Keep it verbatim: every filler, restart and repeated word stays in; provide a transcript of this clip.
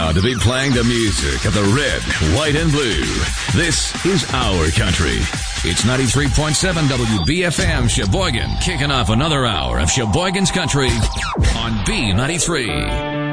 proud to be playing the music of the red, white, and blue. This is our country. It's ninety-three point seven W B F M Sheboygan, kicking off another hour of Sheboygan's Country on B ninety-three.